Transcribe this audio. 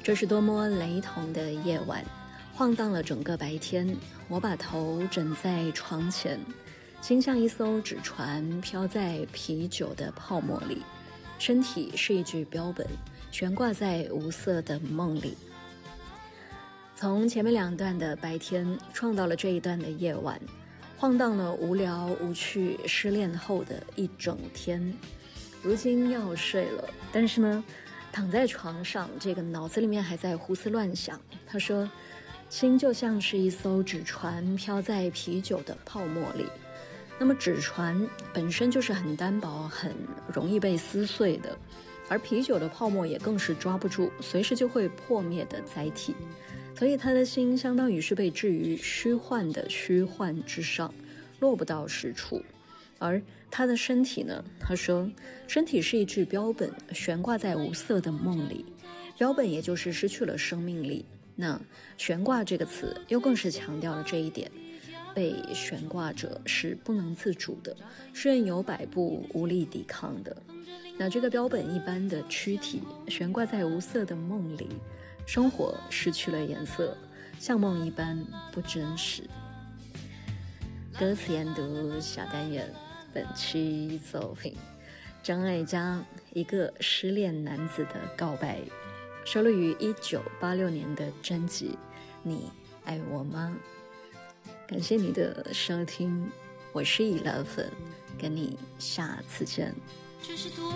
这是多么雷同的夜晚，晃荡了整个白天。我把头枕在床前，心像一艘纸船飘在啤酒的泡沫里，身体是一具标本，悬挂在无色的梦里。从前面两段的白天创造了这一段的夜晚，晃荡了无聊无趣失恋后的一整天。如今要睡了，但是呢，躺在床上，这个脑子里面还在胡思乱想。他说，心就像是一艘纸船飘在啤酒的泡沫里。那么纸船本身就是很单薄，很容易被撕碎的，而啤酒的泡沫也更是抓不住，随时就会破灭的载体。所以他的心相当于是被置于虚幻的虚幻之上，落不到实处。而他的身体呢，他说身体是一具标本，悬挂在无色的梦里。标本也就是失去了生命力。那悬挂这个词又更是强调了这一点，被悬挂者是不能自主的，是任由摆布，无力抵抗的。那这个标本一般的躯体悬挂在无色的梦里，生活失去了颜色，像梦一般不真实。歌词研读小单元，本期作品张艾嘉一个失恋男子的告白，收录于1986年的专辑《你爱我吗》。感谢你的收听，我是11，跟你下次见。